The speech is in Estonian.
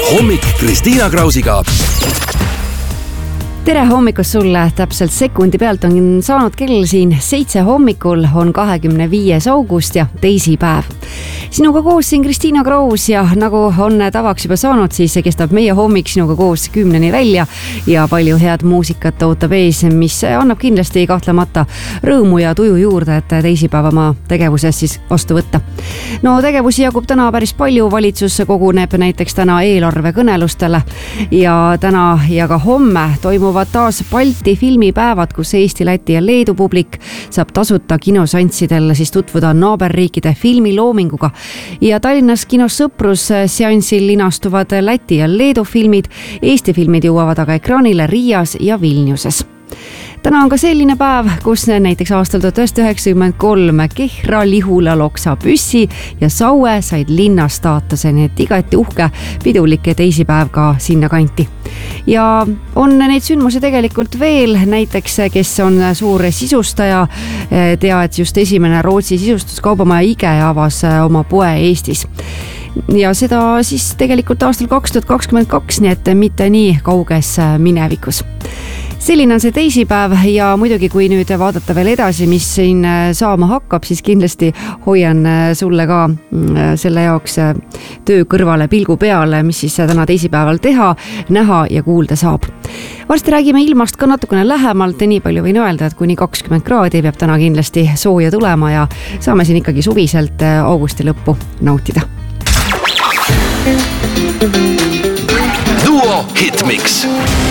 Hommik Kristiina Krausiga. Tere hommikust sulle, täpselt sekundi pealt on saanud kell siin 7 hommikul, on 25. august ja teisipäev. Sinuga koos siin Kristiina Kraus ja nagu on tavaks juba saanud, siis kestab meie hommik sinuga koos 10 välja ja palju head muusikat ootab ees, mis annab kindlasti kahtlemata rõõmu ja tuju juurde, et teisipäeva oma tegevuses siis vastu võtta. No tegevusi jagub täna päris palju, valitsus koguneb näiteks täna eelarvekõnelustele ja täna ja ka homme toimuvad taas Balti filmipäevad, kus Eesti, Läti ja Leedu publik saab tasuta kinoseanssidel siis tutvuda naaberriikide filmiloominguga. Ja Tallinnas kinos Sõprus seansil linastuvad Läti ja Leedu filmid, Eesti filmid jõuavad aga ekraanile Riias ja Vilniuses. Täna on ka selline päev, kus näiteks aastal 1993 Kehra, Lihula, Loksa, Püssi ja Saue said linnastaatuse, nii et igati uhke pidulik teisipäev ka sinna kanti. Ja on neid sündmusi tegelikult veel, näiteks kes on suur sisustaja, tea, et just esimene Rootsi sisustuskaubamaja IKEA avas oma poe Eestis. Ja seda siis tegelikult aastal 2022, nii et mitte nii kauges minevikus. Selline on see teisipäev ja muidugi kui nüüd vaadata veel edasi, mis siin saama hakkab, siis kindlasti hoian sulle ka selle jaoks töö kõrvale pilgu peale, mis siis täna teisipäeval teha, näha ja kuulda saab. Varsti räägime ilmast ka natukene lähemalt, nii palju võin öelda, et kuni 20 kraadi peab täna kindlasti sooja tulema ja saame siin ikkagi suviselt augusti lõppu nautida. Duo Hitmix.